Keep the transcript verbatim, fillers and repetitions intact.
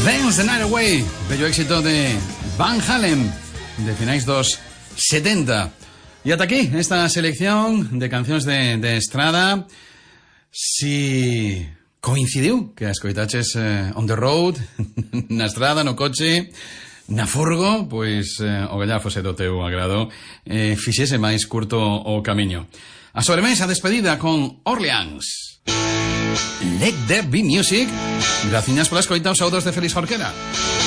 Dance the Night Away, bello éxito de Van Halen de finais dos setenta. Y hasta aquí esta selección de cancións de, de estrada. Si coincidiu que as coitaches eh, on the road, na estrada, no coche, na furgo, pois eh, o gallá fose do teu agrado, eh, fixese máis curto o camiño. A sobremesa despedida con Orleans. Let there be music. Graciñas pola escoita, os saudos de Félix Jorquera.